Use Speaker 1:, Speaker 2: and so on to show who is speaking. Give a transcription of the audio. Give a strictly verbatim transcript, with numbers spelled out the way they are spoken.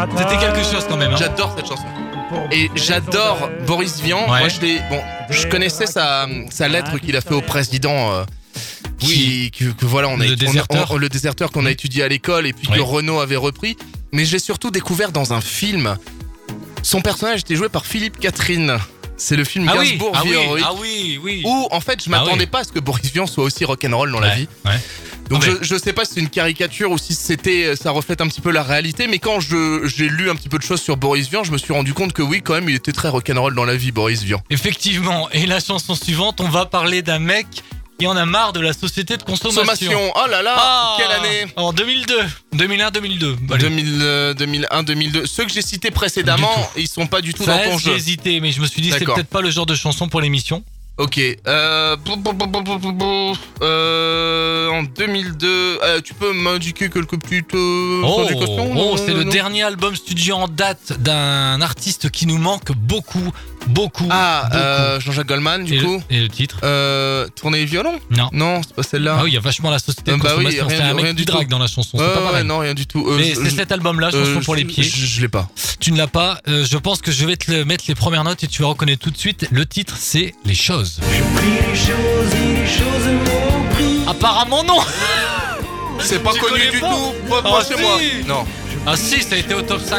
Speaker 1: C'était quelque chose quand même. Hein.
Speaker 2: J'adore cette chanson. Et j'adore Boris Vian.
Speaker 1: Ouais.
Speaker 2: Moi, je l'ai. Bon, je connaissais sa, sa lettre qu'il a fait au président. Euh, qui,
Speaker 1: Oui.
Speaker 2: que, que voilà, on a,
Speaker 1: Le
Speaker 2: on a-
Speaker 1: déserteur.
Speaker 2: on- le déserteur qu'on a étudié à l'école et puis
Speaker 1: Ouais.
Speaker 2: que Renaud avait repris. Mais je l'ai surtout découvert dans un film. Son personnage était joué par Philippe Catherine. C'est le film
Speaker 1: Ah oui,
Speaker 2: Gainsbourg
Speaker 1: ah
Speaker 2: Vie
Speaker 1: oui,
Speaker 2: héroïque.
Speaker 1: ah oui, oui.
Speaker 2: Où en fait je
Speaker 1: Ah
Speaker 2: m'attendais
Speaker 1: oui.
Speaker 2: pas à ce que Boris Vian soit aussi rock'n'roll dans la
Speaker 1: Ouais,
Speaker 2: vie.
Speaker 1: Ouais.
Speaker 2: Donc
Speaker 1: Ah, mais-
Speaker 2: je, je sais pas si c'est une caricature ou si c'était ça reflète un petit peu la réalité, mais quand je j'ai lu un petit peu de choses sur Boris Vian, je me suis rendu compte que oui, quand même, il était très rock'n'roll dans la vie, Boris Vian.
Speaker 1: Effectivement. Et la chanson suivante, on va parler d'un mec qui en a marre de la société de consommation.
Speaker 2: Consommation. Oh là là,
Speaker 1: Ah,
Speaker 2: quelle année?
Speaker 1: En deux mille deux. deux mille un deux mille deux. Allez.
Speaker 2: deux mille, euh, deux mille un, deux mille deux. Ceux que j'ai cités précédemment, ils sont pas du tout
Speaker 1: Ça
Speaker 2: dans ton
Speaker 1: reste, j'ai
Speaker 2: jeu.
Speaker 1: hésité, mais je me suis dit c'est
Speaker 2: D'accord.
Speaker 1: peut-être pas le genre de chanson pour l'émission.
Speaker 2: Ok. Euh, pou- pou- pou- pou- pou- pou- pou- euh, en deux mille deux, euh, tu peux m'indiquer quelques petites euh,
Speaker 1: Oh,
Speaker 2: indications,
Speaker 1: oh,
Speaker 2: non,
Speaker 1: c'est le
Speaker 2: non
Speaker 1: dernier album studio en date d'un artiste qui nous manque beaucoup, beaucoup.
Speaker 2: Ah,
Speaker 1: beaucoup.
Speaker 2: euh, Jean-Jacques Goldman, du
Speaker 1: et,
Speaker 2: coup.
Speaker 1: le, et le titre
Speaker 2: Euh, tourner violon?
Speaker 1: Non.
Speaker 2: Non, c'est pas celle-là.
Speaker 1: Ah oui, il y a vachement la société de
Speaker 2: Euh, bah oui,
Speaker 1: consommation.
Speaker 2: rien
Speaker 1: c'est un
Speaker 2: du-
Speaker 1: mec
Speaker 2: rien
Speaker 1: qui
Speaker 2: du
Speaker 1: drague
Speaker 2: tout.
Speaker 1: dans la chanson.
Speaker 2: Ouais,
Speaker 1: C'est pas
Speaker 2: ouais,
Speaker 1: pareil.
Speaker 2: non, rien du tout. Euh,
Speaker 1: Mais
Speaker 2: je-
Speaker 1: c'est
Speaker 2: je-
Speaker 1: cet album-là, chanson
Speaker 2: euh,
Speaker 1: pour les
Speaker 2: je-
Speaker 1: pieds.
Speaker 2: Je, je l'ai pas.
Speaker 1: Tu ne l'as pas. Euh, je pense que je vais te le mettre les premières notes et tu vas reconnaître tout de suite. Le titre, c'est Les choses. Apparemment non.
Speaker 2: C'est pas
Speaker 1: Tu
Speaker 2: connu
Speaker 1: connais
Speaker 2: du
Speaker 1: pas
Speaker 2: tout. Pas,
Speaker 1: Ah,
Speaker 2: pas chez
Speaker 1: si.
Speaker 2: moi. Non.
Speaker 1: Ah si, ça a été au top cinq.